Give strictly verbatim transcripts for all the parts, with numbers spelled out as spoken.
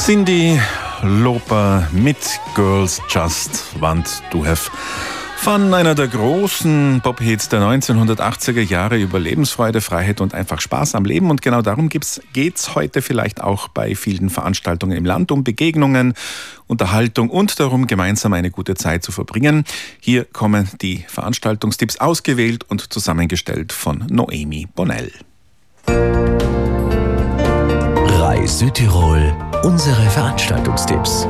Cyndi Lauper mit Girls Just Want to Have Fun, einer der großen Pop-Hits der neunzehnhundertachtziger Jahre über Lebensfreude, Freiheit und einfach Spaß am Leben. Und genau darum geht es heute vielleicht auch bei vielen Veranstaltungen im Land, um Begegnungen, Unterhaltung und darum, gemeinsam eine gute Zeit zu verbringen. Hier kommen die Veranstaltungstipps, ausgewählt und zusammengestellt von Noemi Bonnell. Reis Südtirol, unsere Veranstaltungstipps.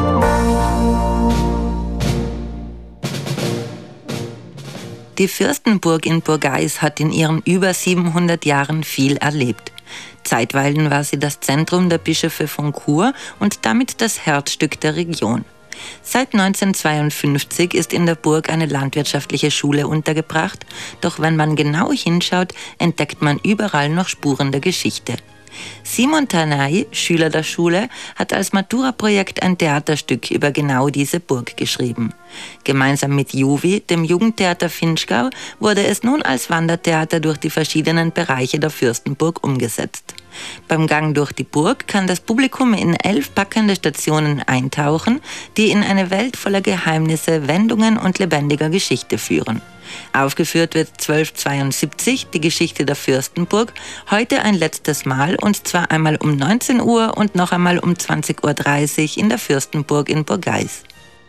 Die Fürstenburg in Burgais hat in ihren über siebenhundert Jahren viel erlebt. Zeitweilen war sie das Zentrum der Bischöfe von Chur und damit das Herzstück der Region. Seit neunzehnhundertzweiundfünfzig ist in der Burg eine landwirtschaftliche Schule untergebracht, doch wenn man genau hinschaut, entdeckt man überall noch Spuren der Geschichte. Simon Tanay, Schüler der Schule, hat als Matura-Projekt ein Theaterstück über genau diese Burg geschrieben. Gemeinsam mit Juvi, dem Jugendtheater Finchgau, wurde es nun als Wandertheater durch die verschiedenen Bereiche der Fürstenburg umgesetzt. Beim Gang durch die Burg kann das Publikum in elf packende Stationen eintauchen, die in eine Welt voller Geheimnisse, Wendungen und lebendiger Geschichte führen. Aufgeführt wird zwölfhundertzweiundsiebzig die Geschichte der Fürstenburg, heute ein letztes Mal und zwar einmal um neunzehn Uhr und noch einmal um zwanzig Uhr dreißig in der Fürstenburg in Burgais.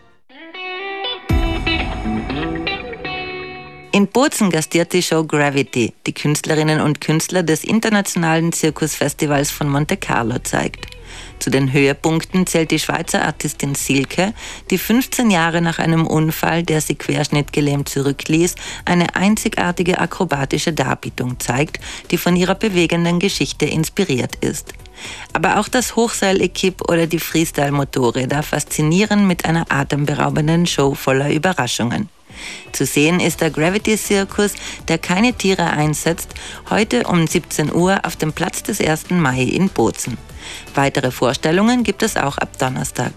In Bozen gastiert die Show Gravity, die Künstlerinnen und Künstler des internationalen Zirkusfestivals von Monte Carlo zeigt. Zu den Höhepunkten zählt die Schweizer Artistin Silke, die fünfzehn Jahre nach einem Unfall, der sie querschnittgelähmt zurückließ, eine einzigartige akrobatische Darbietung zeigt, die von ihrer bewegenden Geschichte inspiriert ist. Aber auch das Hochseil-Equipe oder die Freestyle-Motorräder faszinieren mit einer atemberaubenden Show voller Überraschungen. Zu sehen ist der Gravity-Zirkus, der keine Tiere einsetzt, heute um siebzehn Uhr auf dem Platz des ersten Mai in Bozen. Weitere Vorstellungen gibt es auch ab Donnerstag.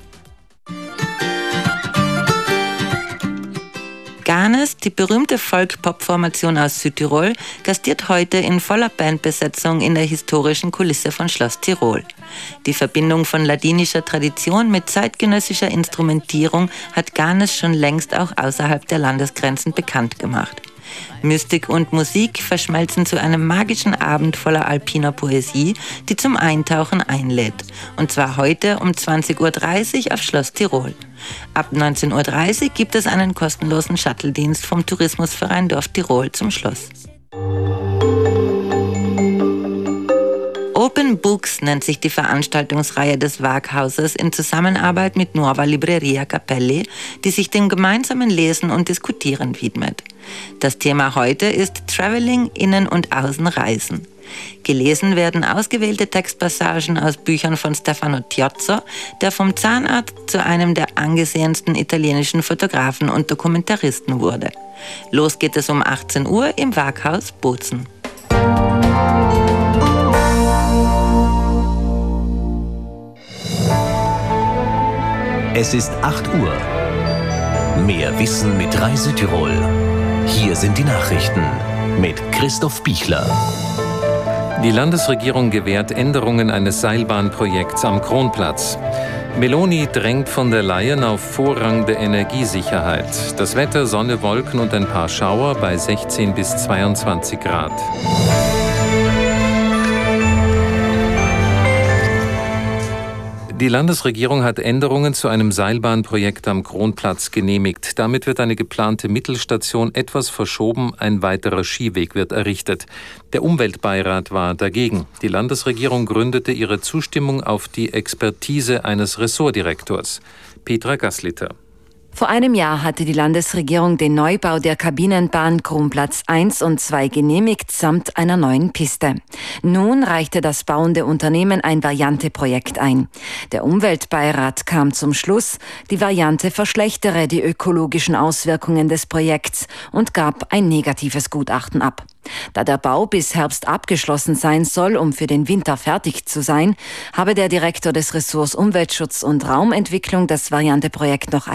Ganes, die berühmte Folk-Pop-Formation aus Südtirol, gastiert heute in voller Bandbesetzung in der historischen Kulisse von Schloss Tirol. Die Verbindung von ladinischer Tradition mit zeitgenössischer Instrumentierung hat Ganes schon längst auch außerhalb der Landesgrenzen bekannt gemacht. Mystik und Musik verschmelzen zu einem magischen Abend voller alpiner Poesie, die zum Eintauchen einlädt. Und zwar heute um zwanzig Uhr dreißig auf Schloss Tirol. Ab neunzehn Uhr dreißig gibt es einen kostenlosen Shuttle-Dienst vom Tourismusverein Dorf Tirol zum Schloss. Open Books nennt sich die Veranstaltungsreihe des Waghauses in Zusammenarbeit mit Nuova Libreria Capelli, die sich dem gemeinsamen Lesen und Diskutieren widmet. Das Thema heute ist Traveling, Innen- und Außenreisen. Gelesen werden ausgewählte Textpassagen aus Büchern von Stefano Tiozzo, der vom Zahnarzt zu einem der angesehensten italienischen Fotografen und Dokumentaristen wurde. Los geht es um achtzehn Uhr im Waghaus Bozen. Es ist acht Uhr. Mehr Wissen mit Reis Südtirol. Hier sind die Nachrichten mit Christoph Bichler. Die Landesregierung gewährt Änderungen eines Seilbahnprojekts am Kronplatz. Meloni drängt von der Leyen auf Vorrang der Energiesicherheit. Das Wetter, Sonne, Wolken und ein paar Schauer bei sechzehn bis zweiundzwanzig Grad. Die Landesregierung hat Änderungen zu einem Seilbahnprojekt am Kronplatz genehmigt. Damit wird eine geplante Mittelstation etwas verschoben, ein weiterer Skiweg wird errichtet. Der Umweltbeirat war dagegen. Die Landesregierung gründete ihre Zustimmung auf die Expertise eines Ressortdirektors. Petra Gasliter. Vor einem Jahr hatte die Landesregierung den Neubau der Kabinenbahn Kronplatz eins und zwei genehmigt, samt einer neuen Piste. Nun reichte das bauende Unternehmen ein Varianteprojekt ein. Der Umweltbeirat kam zum Schluss, die Variante verschlechtere die ökologischen Auswirkungen des Projekts und gab ein negatives Gutachten ab. Da der Bau bis Herbst abgeschlossen sein soll, um für den Winter fertig zu sein, habe der Direktor des Ressorts Umweltschutz und Raumentwicklung das Varianteprojekt noch einmal vertieft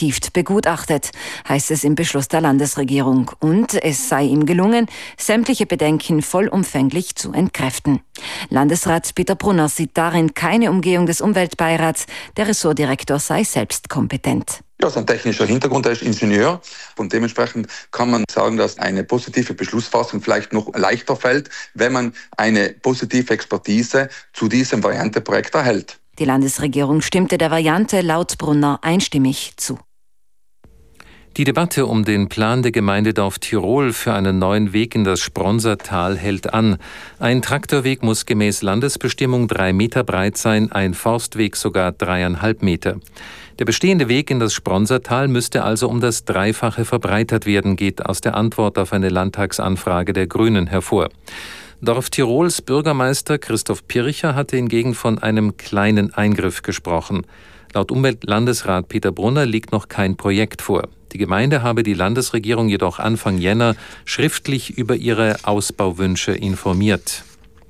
vertieft begutachtet, heißt es im Beschluss der Landesregierung. Und es sei ihm gelungen, sämtliche Bedenken vollumfänglich zu entkräften. Landesrat Peter Brunner sieht darin keine Umgehung des Umweltbeirats. Der Ressortdirektor sei selbst kompetent. Ja, sein technischer Hintergrund, er ist Ingenieur und dementsprechend kann man sagen, dass eine positive Beschlussfassung vielleicht noch leichter fällt, wenn man eine positive Expertise zu diesem Varianteprojekt erhält. Die Landesregierung stimmte der Variante laut Brunner einstimmig zu. Die Debatte um den Plan der Gemeindedorf Tirol für einen neuen Weg in das Spronsertal hält an. Ein Traktorweg muss gemäß Landesbestimmung drei Meter breit sein, ein Forstweg sogar dreieinhalb Meter. Der bestehende Weg in das Spronsertal müsste also um das Dreifache verbreitert werden, geht aus der Antwort auf eine Landtagsanfrage der Grünen hervor. Dorf Tirols Bürgermeister Christoph Pircher hatte hingegen von einem kleinen Eingriff gesprochen. Laut Umweltlandesrat Peter Brunner liegt noch kein Projekt vor. Die Gemeinde habe die Landesregierung jedoch Anfang Jänner schriftlich über ihre Ausbauwünsche informiert.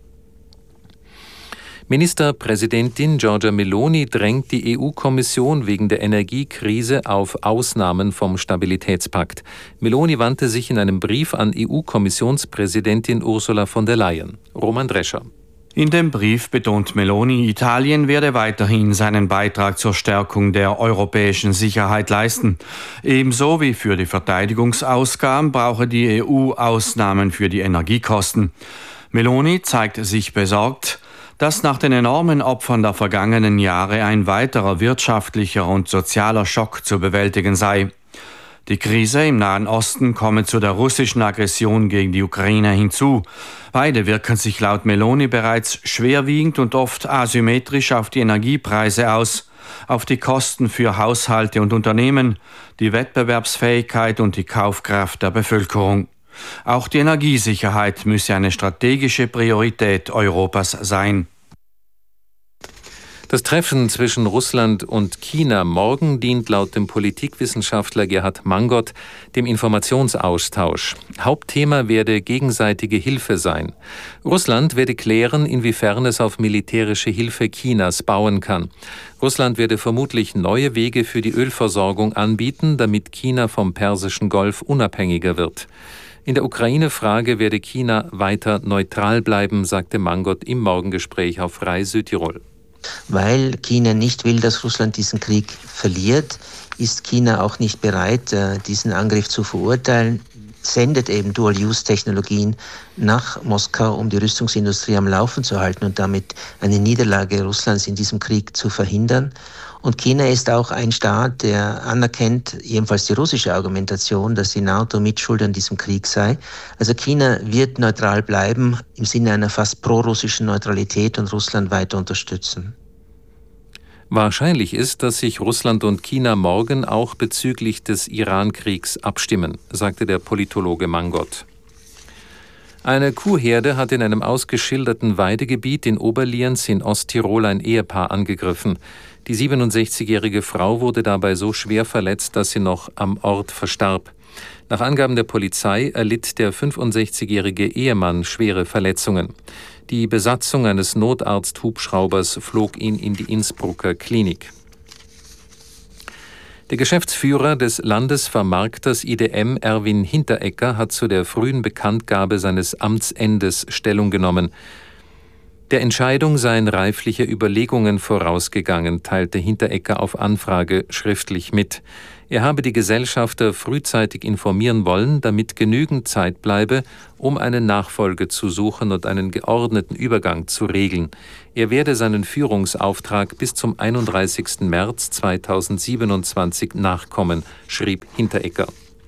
Ministerpräsidentin Giorgia Meloni drängt die E U-Kommission wegen der Energiekrise auf Ausnahmen vom Stabilitätspakt. Meloni wandte sich in einem Brief an E U-Kommissionspräsidentin Ursula von der Leyen. Roman Drescher. In dem Brief betont Meloni, Italien werde weiterhin seinen Beitrag zur Stärkung der europäischen Sicherheit leisten. Ebenso wie für die Verteidigungsausgaben brauche die E U Ausnahmen für die Energiekosten. Meloni zeigt sich besorgt, dass nach den enormen Opfern der vergangenen Jahre ein weiterer wirtschaftlicher und sozialer Schock zu bewältigen sei. Die Krise im Nahen Osten komme zu der russischen Aggression gegen die Ukraine hinzu. Beide wirken sich laut Meloni bereits schwerwiegend und oft asymmetrisch auf die Energiepreise aus, auf die Kosten für Haushalte und Unternehmen, die Wettbewerbsfähigkeit und die Kaufkraft der Bevölkerung. Auch die Energiesicherheit müsse eine strategische Priorität Europas sein. Das Treffen zwischen Russland und China morgen dient laut dem Politikwissenschaftler Gerhard Mangot dem Informationsaustausch. Hauptthema werde gegenseitige Hilfe sein. Russland werde klären, inwiefern es auf militärische Hilfe Chinas bauen kann. Russland werde vermutlich neue Wege für die Ölversorgung anbieten, damit China vom Persischen Golf unabhängiger wird. In der Ukraine-Frage werde China weiter neutral bleiben, sagte Mangot im Morgengespräch auf Rai Südtirol. Weil China nicht will, dass Russland diesen Krieg verliert, ist China auch nicht bereit, diesen Angriff zu verurteilen, sendet eben Dual-Use-Technologien nach Moskau, um die Rüstungsindustrie am Laufen zu halten und damit eine Niederlage Russlands in diesem Krieg zu verhindern. Und China ist auch ein Staat, der anerkennt, jedenfalls die russische Argumentation, dass die NATO Mitschuld an diesem Krieg sei. Also China wird neutral bleiben im Sinne einer fast pro-russischen Neutralität und Russland weiter unterstützen. Wahrscheinlich ist, dass sich Russland und China morgen auch bezüglich des Iran-Kriegs abstimmen, sagte der Politologe Mangot. Eine Kuhherde hat in einem ausgeschilderten Weidegebiet in Oberlienz in Osttirol ein Ehepaar angegriffen. Die siebenundsechzigjährige Frau wurde dabei so schwer verletzt, dass sie noch am Ort verstarb. Nach Angaben der Polizei erlitt der fünfundsechzigjährige Ehemann schwere Verletzungen. Die Besatzung eines Notarzt-Hubschraubers flog ihn in die Innsbrucker Klinik. Der Geschäftsführer des Landesvermarkters I D M, Erwin Hinteregger, hat zu der frühen Bekanntgabe seines Amtsendes Stellung genommen. Der Entscheidung seien reifliche Überlegungen vorausgegangen, teilte Hinteregger auf Anfrage schriftlich mit. Er habe die Gesellschafter frühzeitig informieren wollen, damit genügend Zeit bleibe, um eine Nachfolge zu suchen und einen geordneten Übergang zu regeln. Er werde seinen Führungsauftrag bis zum einunddreißigsten März zweitausendsiebenundzwanzig nachkommen, schrieb Hinteregger.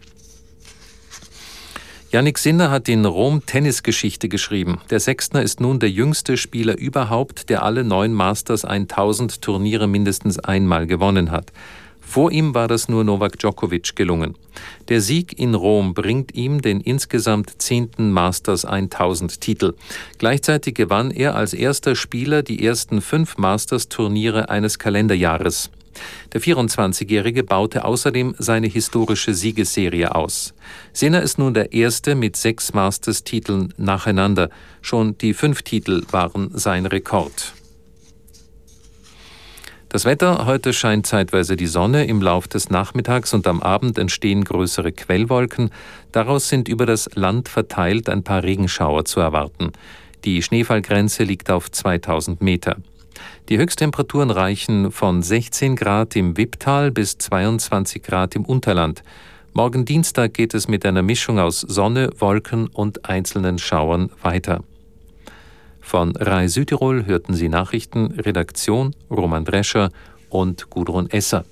Jannik Sinner hat in Rom Tennisgeschichte geschrieben. Der Sechstner ist nun der jüngste Spieler überhaupt, der alle neun Masters tausend Turniere mindestens einmal gewonnen hat. Vor ihm war das nur Novak Djokovic gelungen. Der Sieg in Rom bringt ihm den insgesamt zehnten Masters tausend Titel. Gleichzeitig gewann er als erster Spieler die ersten fünf Masters-Turniere eines Kalenderjahres. Der vierundzwanzigjährige baute außerdem seine historische Siegesserie aus. Sinner ist nun der Erste mit sechs Masters-Titeln nacheinander. Schon die fünf Titel waren sein Rekord. Das Wetter: Heute scheint zeitweise die Sonne, im Lauf des Nachmittags und am Abend entstehen größere Quellwolken. Daraus sind über das Land verteilt ein paar Regenschauer zu erwarten. Die Schneefallgrenze liegt auf zweitausend Meter. Die Höchsttemperaturen reichen von sechzehn Grad im Wipptal bis zweiundzwanzig Grad im Unterland. Morgen Dienstag geht es mit einer Mischung aus Sonne, Wolken und einzelnen Schauern weiter. Von R A I Südtirol hörten Sie Nachrichten, Redaktion Roman Drescher und Gudrun Esser.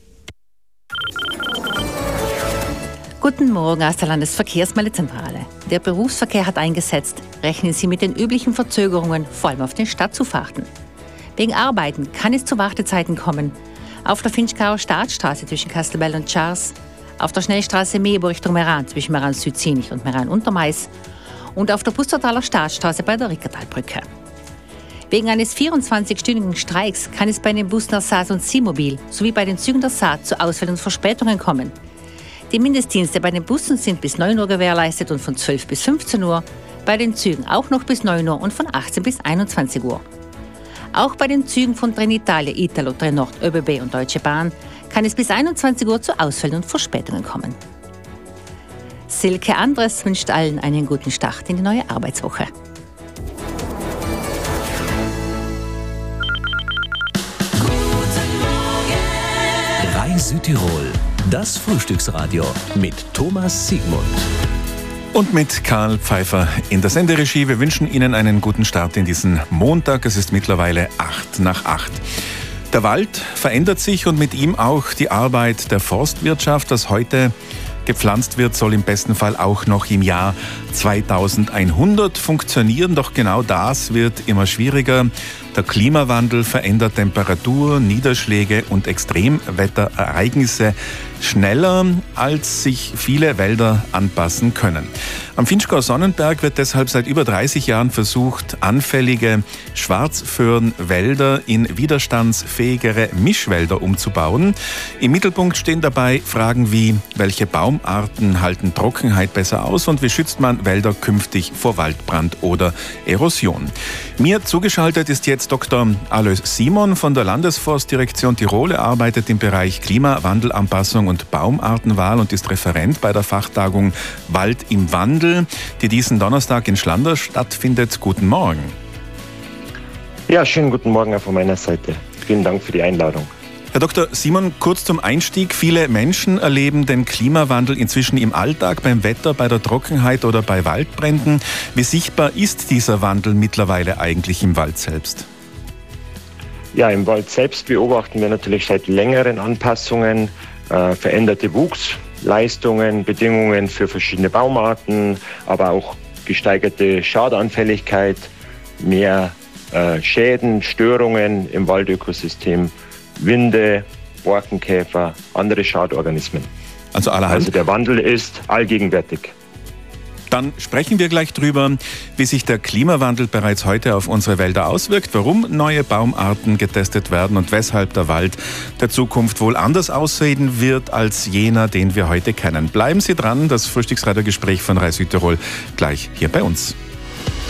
Guten Morgen aus der Landesverkehrsmeldezentrale. Der Berufsverkehr hat eingesetzt. Rechnen Sie mit den üblichen Verzögerungen, vor allem auf den Stadtzufahrten. Wegen Arbeiten kann es zu Wartezeiten kommen. Auf der Finchgauer Staatsstraße zwischen Kastelbell und Schars, auf der Schnellstraße Mebo Richtung Meran zwischen Meran Südzinich und Meran Untermais und auf der Pustertaler Staatsstraße bei der Rickertalbrücke. Wegen eines vierundzwanzigstündigen Streiks kann es bei den Bussen der S A S und Simobil sowie bei den Zügen der S A zu Ausfällen und Verspätungen kommen. Die Mindestdienste bei den Bussen sind bis neun Uhr gewährleistet und von zwölf bis fünfzehn Uhr, bei den Zügen auch noch bis neun Uhr und von achtzehn bis einundzwanzig Uhr. Auch bei den Zügen von Trenitalia, Italo, Trenord, ÖBB und Deutsche Bahn kann es bis einundzwanzig Uhr zu Ausfällen und Verspätungen kommen. Silke Andres wünscht allen einen guten Start in die neue Arbeitswoche. R A I Südtirol, das Frühstücksradio mit Thomas Siegmund. Und mit Karl Pfeiffer in der Senderegie. Wir wünschen Ihnen einen guten Start in diesen Montag. Es ist mittlerweile acht nach acht. Der Wald verändert sich und mit ihm auch die Arbeit der Forstwirtschaft. Das heute gepflanzt wird, soll im besten Fall auch noch im Jahr zweitausendeinhundert funktionieren. Doch genau das wird immer schwieriger. Der Klimawandel verändert Temperatur, Niederschläge und Extremwetterereignisse schneller, als sich viele Wälder anpassen können. Am Finchgau-Sonnenberg wird deshalb seit über dreißig Jahren versucht, anfällige Schwarzföhrenwälder in widerstandsfähigere Mischwälder umzubauen. Im Mittelpunkt stehen dabei Fragen wie, welche Baumarten halten Trockenheit besser aus und wie schützt man Wälder künftig vor Waldbrand oder Erosion. Mir zugeschaltet ist jetzt Doktor Alois Simon von der Landesforstdirektion Tirol. Er arbeitet im Bereich Klimawandelanpassung und Baumartenwahl und ist Referent bei der Fachtagung Wald im Wandel, die diesen Donnerstag in Schlanders stattfindet. Guten Morgen. Ja, schönen guten Morgen auch von meiner Seite. Vielen Dank für die Einladung. Herr Doktor Simon, kurz zum Einstieg. Viele Menschen erleben den Klimawandel inzwischen im Alltag, beim Wetter, bei der Trockenheit oder bei Waldbränden. Wie sichtbar ist dieser Wandel mittlerweile eigentlich im Wald selbst? Ja, im Wald selbst beobachten wir natürlich seit längeren Anpassungen, äh, veränderte Wuchsleistungen, Bedingungen für verschiedene Baumarten, aber auch gesteigerte Schadanfälligkeit, mehr äh, Schäden, Störungen im Waldökosystem, Winde, Borkenkäfer, andere Schadorganismen. Also allerhand. Also der Wandel ist allgegenwärtig. Dann sprechen wir gleich drüber, wie sich der Klimawandel bereits heute auf unsere Wälder auswirkt, warum neue Baumarten getestet werden und weshalb der Wald der Zukunft wohl anders aussehen wird als jener, den wir heute kennen. Bleiben Sie dran, das Frühstücksradiogespräch von R A I Südtirol gleich hier bei uns.